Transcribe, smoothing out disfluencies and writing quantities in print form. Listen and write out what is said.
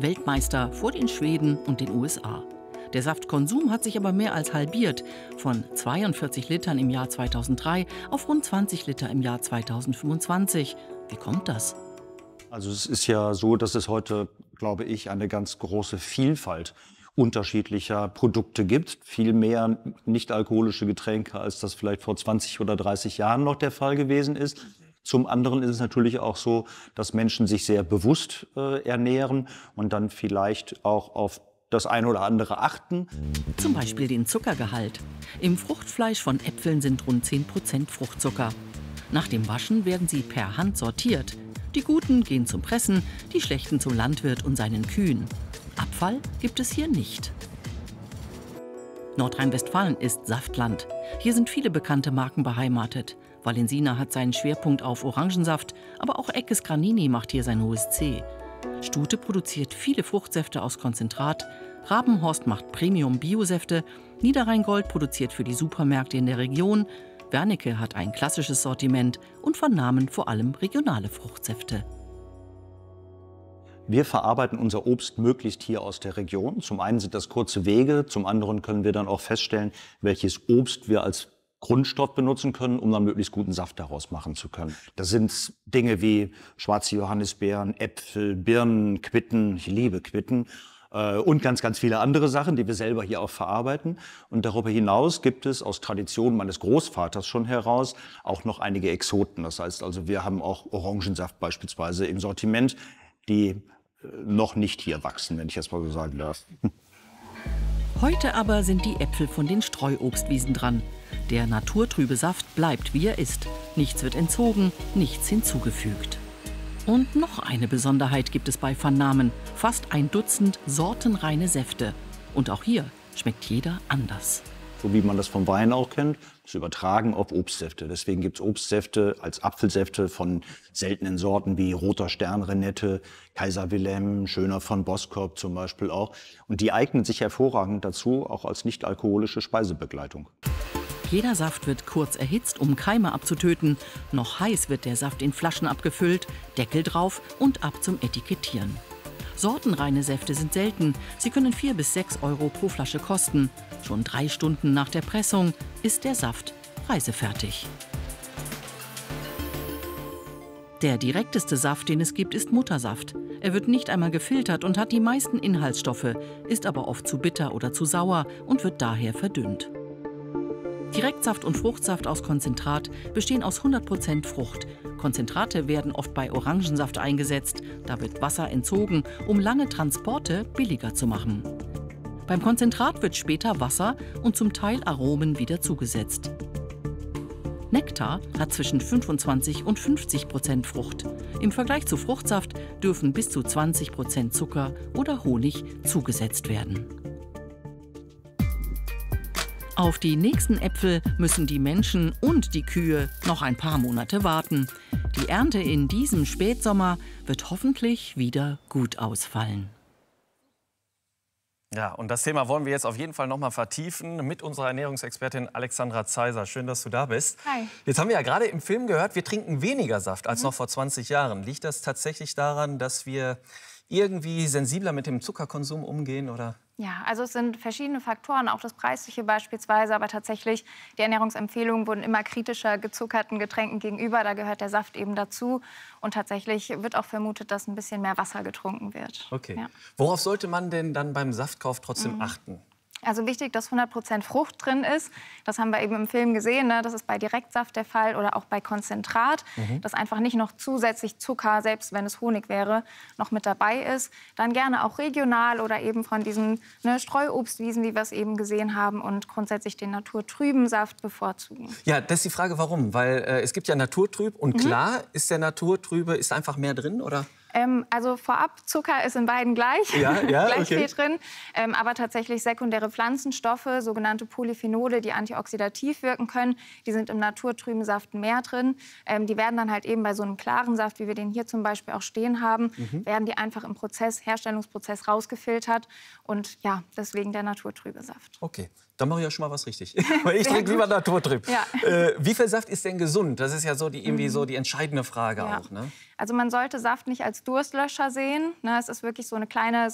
Weltmeister vor den Schweden und den USA. Der Saftkonsum hat sich aber mehr als halbiert, von 42 Litern im Jahr 2003 auf rund 20 Liter im Jahr 2025. Wie kommt das? Also es ist ja so, dass es heute, glaube ich, eine ganz große Vielfalt unterschiedlicher Produkte gibt. Viel mehr nicht-alkoholische Getränke, als das vielleicht vor 20 oder 30 Jahren noch der Fall gewesen ist. Zum anderen ist es natürlich auch so, dass Menschen sich sehr bewusst ernähren und dann vielleicht auch auf das eine oder andere achten. Zum Beispiel den Zuckergehalt. Im Fruchtfleisch von Äpfeln sind rund 10% Fruchtzucker. Nach dem Waschen werden sie per Hand sortiert. Die Guten gehen zum Pressen, die Schlechten zum Landwirt und seinen Kühen. Abfall gibt es hier nicht. Nordrhein-Westfalen ist Saftland. Hier sind viele bekannte Marken beheimatet. Valensina hat seinen Schwerpunkt auf Orangensaft, aber auch Eckes Granini macht hier sein hohes C. Stute produziert viele Fruchtsäfte aus Konzentrat, Rabenhorst macht Premium-Biosäfte, Niederrheingold produziert für die Supermärkte in der Region, Wernicke hat ein klassisches Sortiment und vernahmen vor allem regionale Fruchtsäfte. Wir verarbeiten unser Obst möglichst hier aus der Region. Zum einen sind das kurze Wege, zum anderen können wir dann auch feststellen, welches Obst wir als Grundstoff benutzen können, um dann möglichst guten Saft daraus machen zu können. Das sind Dinge wie schwarze Johannisbeeren, Äpfel, Birnen, Quitten, ich liebe Quitten, und ganz, ganz viele andere Sachen, die wir selber hier auch verarbeiten. Und darüber hinaus gibt es aus Tradition meines Großvaters schon heraus auch noch einige Exoten. Das heißt also, wir haben auch Orangensaft beispielsweise im Sortiment, die noch nicht hier wachsen, wenn ich das mal so sagen darf. Heute aber sind die Äpfel von den Streuobstwiesen dran. Der naturtrübe Saft bleibt, wie er ist. Nichts wird entzogen, nichts hinzugefügt. Und noch eine Besonderheit gibt es bei Vernahmen. Fast ein Dutzend sortenreine Säfte. Und auch hier schmeckt jeder anders. So wie man das vom Wein auch kennt, ist übertragen auf Obstsäfte. Deswegen gibt es Obstsäfte als Apfelsäfte von seltenen Sorten wie Roter Stern, Renette, Kaiser Wilhelm, Schöner von Boskop zum Beispiel auch. Und die eignen sich hervorragend dazu, auch als nicht-alkoholische Speisebegleitung. Jeder Saft wird kurz erhitzt, um Keime abzutöten. Noch heiß wird der Saft in Flaschen abgefüllt, Deckel drauf und ab zum Etikettieren. Sortenreine Säfte sind selten. Sie können 4 bis 6 Euro pro Flasche kosten. Schon 3 Stunden nach der Pressung ist der Saft reisefertig. Der direkteste Saft, den es gibt, ist Muttersaft. Er wird nicht einmal gefiltert und hat die meisten Inhaltsstoffe, ist aber oft zu bitter oder zu sauer und wird daher verdünnt. Direktsaft und Fruchtsaft aus Konzentrat bestehen aus 100% Frucht. Konzentrate werden oft bei Orangensaft eingesetzt. Da wird Wasser entzogen, um lange Transporte billiger zu machen. Beim Konzentrat wird später Wasser und zum Teil Aromen wieder zugesetzt. Nektar hat zwischen 25 und 50% Frucht. Im Vergleich zu Fruchtsaft dürfen bis zu 20% Zucker oder Honig zugesetzt werden. Auf die nächsten Äpfel müssen die Menschen und die Kühe noch ein paar Monate warten. Die Ernte in diesem Spätsommer wird hoffentlich wieder gut ausfallen. Ja, und das Thema wollen wir jetzt auf jeden Fall noch mal vertiefen mit unserer Ernährungsexpertin Alexandra Zaiser. Schön, dass du da bist. Hi. Jetzt haben wir ja gerade im Film gehört, wir trinken weniger Saft als noch vor 20 Jahren. Liegt das tatsächlich daran, dass wir irgendwie sensibler mit dem Zuckerkonsum umgehen, oder? Ja, also es sind verschiedene Faktoren, auch das Preisliche beispielsweise, aber tatsächlich die Ernährungsempfehlungen wurden immer kritischer gezuckerten Getränken gegenüber. Da gehört der Saft eben dazu und tatsächlich wird auch vermutet, dass ein bisschen mehr Wasser getrunken wird. Okay. Ja. Worauf sollte man denn dann beim Saftkauf trotzdem achten? Also wichtig, dass 100% Frucht drin ist. Das haben wir eben im Film gesehen. Ne? Das ist bei Direktsaft der Fall oder auch bei Konzentrat. Dass einfach nicht noch zusätzlich Zucker, selbst wenn es Honig wäre, noch mit dabei ist. Dann gerne auch regional oder eben von diesen Streuobstwiesen, wie wir es eben gesehen haben. Und grundsätzlich den naturtrüben Saft bevorzugen. Ja, das ist die Frage, warum. Weil es gibt ja naturtrüb und klar, ist der naturtrübe, ist einfach mehr drin, oder? Also vorab, Zucker ist in beiden gleich, gleich viel drin. Aber tatsächlich sekundäre Pflanzenstoffe, sogenannte Polyphenole, die antioxidativ wirken können, die sind im naturtrüben Saft mehr drin. Die werden dann halt eben bei so einem klaren Saft, wie wir den hier zum Beispiel auch stehen haben, werden die einfach im Herstellungsprozess rausgefiltert. Und ja, deswegen der naturtrübe Saft. Okay, dann mache ich ja schon mal was richtig. Weil ich trinke lieber naturtrüb. Ja. Wie viel Saft ist denn gesund? Das ist ja so irgendwie so die entscheidende Frage auch. Ne? Also man sollte Saft nicht als Durstlöscher sehen. Ne? Es ist wirklich so eine kleine